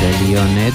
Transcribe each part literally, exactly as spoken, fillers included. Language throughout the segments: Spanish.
Delionet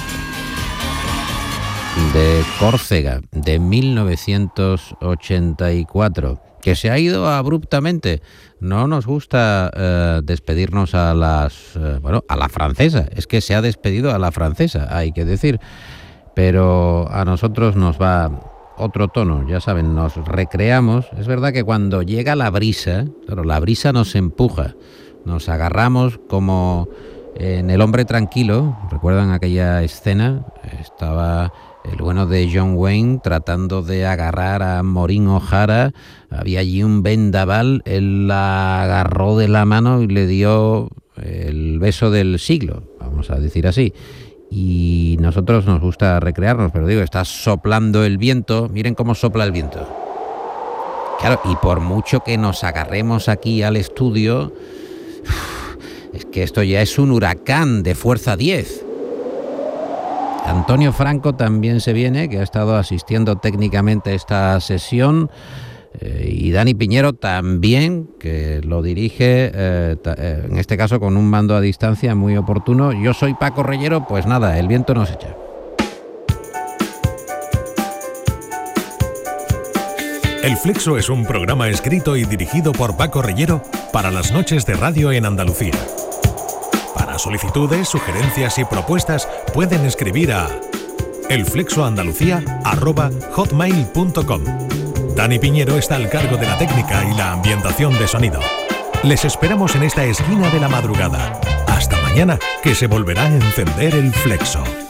de Córcega, de mil novecientos ochenta y cuatro, que se ha ido abruptamente. No nos gusta eh, despedirnos a las eh, bueno, a la francesa. Es que se ha despedido a la francesa, hay que decir. Pero a nosotros nos va otro tono, ya saben, nos recreamos. Es verdad que cuando llega la brisa, claro, la brisa nos empuja, nos agarramos como en El hombre tranquilo. ¿Recuerdan aquella escena? Estaba el bueno de John Wayne tratando de agarrar a Maureen O'Hara. Había allí un vendaval, él la agarró de la mano y le dio el beso del siglo, vamos a decir así. Y nosotros nos gusta recrearnos, pero digo, está soplando el viento. Miren cómo sopla el viento. Claro, y por mucho que nos agarremos aquí al estudio, es que esto ya es un huracán de fuerza diez. Antonio Franco también se viene, que ha estado asistiendo técnicamente a esta sesión. Eh, y Dani Piñero también, que lo dirige, eh, ta, eh, en este caso con un mando a distancia muy oportuno. Yo soy Paco Reyero, pues nada, el viento nos echa. El Flexo es un programa escrito y dirigido por Paco Reyero para las noches de radio en Andalucía. Para solicitudes, sugerencias y propuestas pueden escribir a elflexoandalucía arroba hotmail punto com. Dani Piñero está al cargo de la técnica y la ambientación de sonido. Les esperamos en esta esquina de la madrugada. Hasta mañana, que se volverá a encender el Flexo.